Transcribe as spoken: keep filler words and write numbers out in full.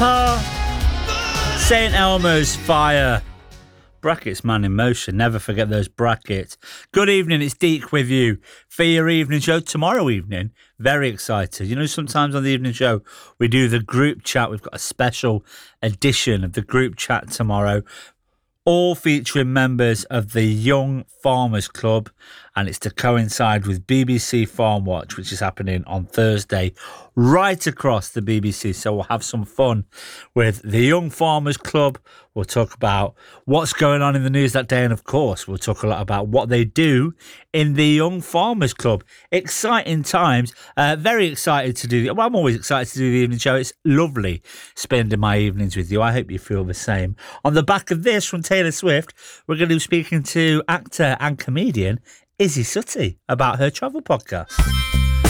Papa. Saint Elmo's Fire. Brackets Man in Motion. Never forget those brackets. Good evening, it's Deke with you for your evening show tomorrow evening. Very excited. You know, sometimes on the evening show we do the group chat. We've got a special edition of the group chat tomorrow, all featuring members of the Young Farmers Club, and it's to coincide with B B C Farm Watch, which is happening on Thursday right across the B B C. So we'll have some fun with the Young Farmers Club. We'll talk about what's going on in the news that day, and of course we'll talk a lot about what they do in the Young Farmers Club. Exciting times. Uh, very excited to do. Well, I'm always excited to do the evening show. It's lovely spending my evenings with you. I hope you feel the same. On the back of this from Taylor Swift, we're going to be speaking to actor and comedian Izzy Suttie about her travel podcast.